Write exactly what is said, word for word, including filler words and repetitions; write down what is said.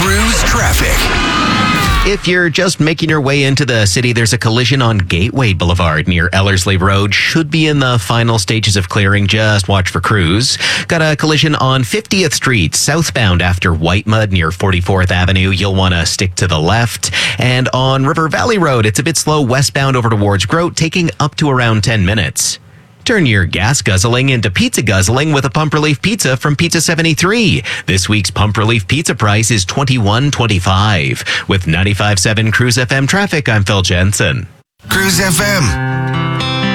Cruise traffic. If you're just making your way into the city, there's a collision on Gateway Boulevard near Ellerslie Road. Should be in the final stages of clearing. Just watch for crews. Got a collision on fiftieth Street, southbound after Whitemud near forty-fourth Avenue. You'll want to stick to the left. And on River Valley Road, it's a bit slow westbound over towards Grote, taking up to around ten minutes. Turn your gas guzzling into pizza guzzling with a Pump Relief pizza from Pizza seventy-three. This week's Pump Relief pizza price is twenty-one twenty-five. With ninety-five point seven Cruise F M traffic, I'm Phil Jensen. Cruise F M.